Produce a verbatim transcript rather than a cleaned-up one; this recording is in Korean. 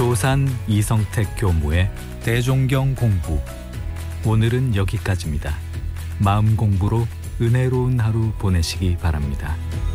도산 이성택 교무의 대종경 공부. 오늘은 여기까지입니다. 마음 공부로 은혜로운 하루 보내시기 바랍니다.